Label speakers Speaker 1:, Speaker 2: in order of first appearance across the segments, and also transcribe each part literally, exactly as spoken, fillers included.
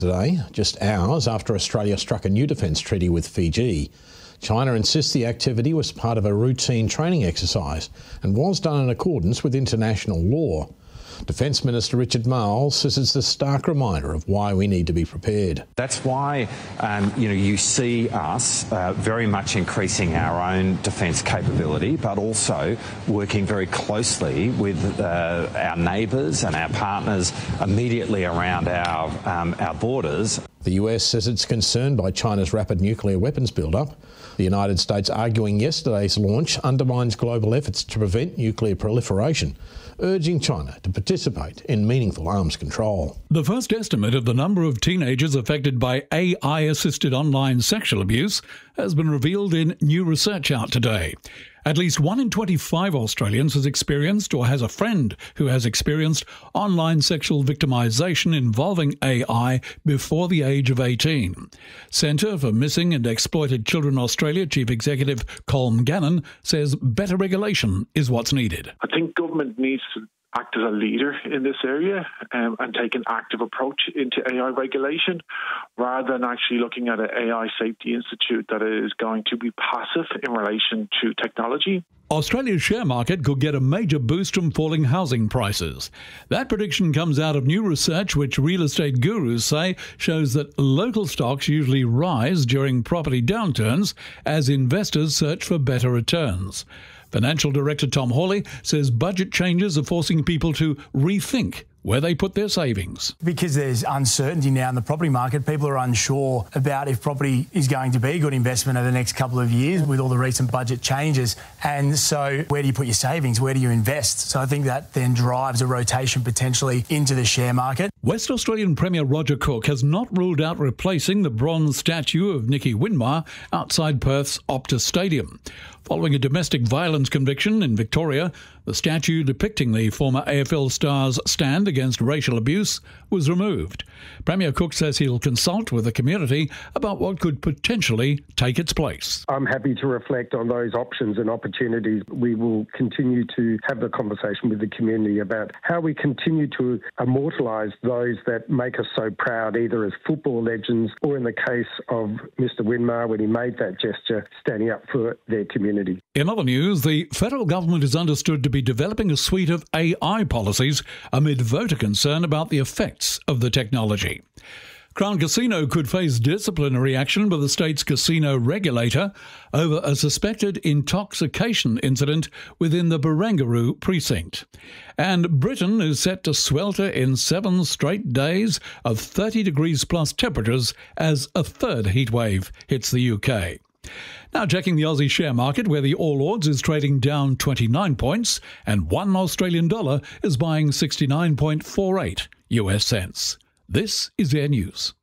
Speaker 1: Today, just hours after Australia struck a new defence treaty with Fiji, China insists the activity was part of a routine training exercise and was done in accordance with international law. Defence Minister Richard Marles says it's a stark reminder of why we need to be prepared.
Speaker 2: That's why um, you know, you see us uh, very much increasing our own defence capability, but also working very closely with uh, our neighbours and our partners immediately around our, um, our borders.
Speaker 1: The U S says it's concerned by China's rapid nuclear weapons build-up. The United States arguing yesterday's launch undermines global efforts to prevent nuclear proliferation, urging China to participate in meaningful arms control.
Speaker 3: The first estimate of the number of teenagers affected by A I-assisted online sexual abuse has been revealed in new research out today. At least one in twenty-five Australians has experienced or has a friend who has experienced online sexual victimisation involving A I before the age of eighteen. Centre for Missing and Exploited Children Australia Chief Executive Colm Gannon says better regulation is what's needed.
Speaker 4: I think government needs to act as a leader in this area um, and take an active approach into A I regulation rather than actually looking at an A I safety institute that is going to be passive in relation to technology.
Speaker 3: Australia's share market could get a major boost from falling housing prices. That prediction comes out of new research which real estate gurus say shows that local stocks usually rise during property downturns as investors search for better returns. Financial Director Tom Hawley says budget changes are forcing people to rethink where they put their savings.
Speaker 5: Because there's uncertainty now in the property market, people are unsure about if property is going to be a good investment over the next couple of years with all the recent budget changes. And so where do you put your savings? Where do you invest? So I think that then drives a rotation potentially into the share market.
Speaker 3: West Australian Premier Roger Cook has not ruled out replacing the bronze statue of Nicky Winmar outside Perth's Optus Stadium. Following a domestic violence conviction in Victoria, the statue depicting the former A F L star's stand against racial abuse was removed. Premier Cook says he'll consult with the community about what could potentially take its place.
Speaker 6: I'm happy to reflect on those options and opportunities. We will continue to have the conversation with the community about how we continue to immortalise those that make us so proud, either as football legends or in the case of Mister Winmar when he made that gesture, standing up for their community.
Speaker 3: In other news, the federal government is understood to be developing a suite of A I policies amid voter concern about the effects of the technology. Crown Casino could face disciplinary action by the state's casino regulator over a suspected intoxication incident within the Barangaroo precinct. And Britain is set to swelter in seven straight days of thirty degrees plus temperatures as a third heatwave hits the U K. Now checking the Aussie share market, where the All Ords is trading down twenty-nine points and one Australian dollar is buying sixty-nine point four eight U S cents. This is Air News.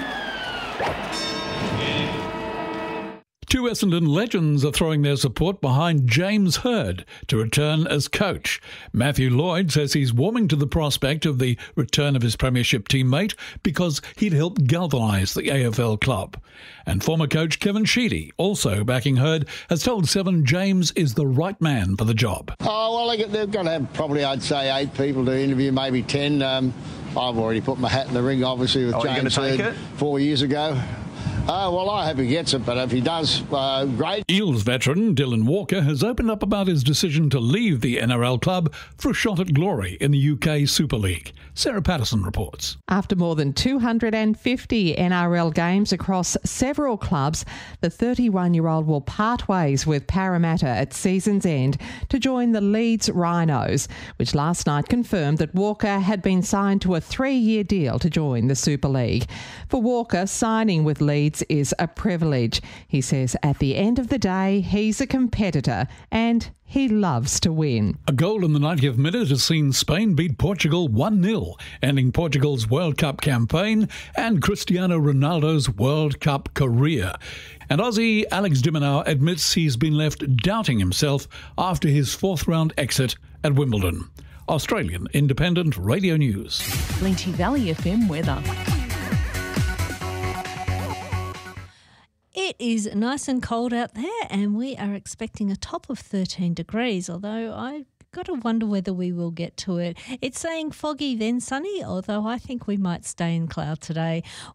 Speaker 3: Two Essendon legends are throwing their support behind James Hird to return as coach. Matthew Lloyd says he's warming to the prospect of the return of his premiership teammate because he'd helped galvanise the A F L club. And former coach Kevin Sheedy, also backing Hird, has told Seven James is the right man for the job.
Speaker 7: Oh, well, they're going to have probably, I'd say, eight people to interview, maybe ten. Um, I've already put my hat in the ring, obviously, with
Speaker 8: oh,
Speaker 7: James Hird four years ago. Uh, well, I hope he gets it, but if he does, uh, great.
Speaker 3: Eels veteran Dylan Walker has opened up about his decision to leave the N R L club for a shot at glory in the U K Super League. Sarah Patterson reports.
Speaker 9: After more than two hundred fifty N R L games across several clubs, the thirty-one-year-old will part ways with Parramatta at season's end to join the Leeds Rhinos, which last night confirmed that Walker had been signed to a three-year deal to join the Super League. For Walker, signing with Leeds is a privilege. He says at the end of the day, he's a competitor and he loves to win.
Speaker 3: A goal in the ninetieth minute has seen Spain beat Portugal one nil, ending Portugal's World Cup campaign and Cristiano Ronaldo's World Cup career. And Aussie Alex de Minaur admits he's been left doubting himself after his fourth-round exit at Wimbledon. Australian Independent Radio News.
Speaker 10: Lynchie Valley F M weather. It is nice and cold out there and we are expecting a top of thirteen degrees, although I
Speaker 8: got to wonder whether we will get to it. It's saying foggy then sunny, although I think we might stay in cloud today.